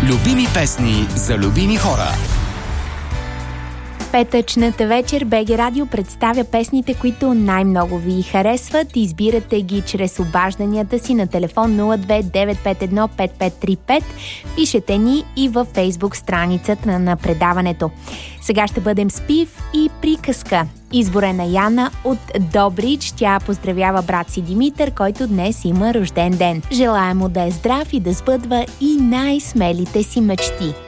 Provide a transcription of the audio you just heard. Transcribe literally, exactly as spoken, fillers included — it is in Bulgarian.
Любими песни за любими хора. Петъчната вечер БГ Радио представя песните, които най-много ви харесват. Избирате ги чрез обажданията си на телефон нула две девет пет едно пет пет три пет. Пишете ни и във Фейсбук страницата на предаването. Сега ще бъдем с пив и приказка. Избор е на Яна от Добрич. Тя поздравява брат си Димитър, който днес има рожден ден. Желаем му да е здрав и да сбъдва и най-смелите си мечти.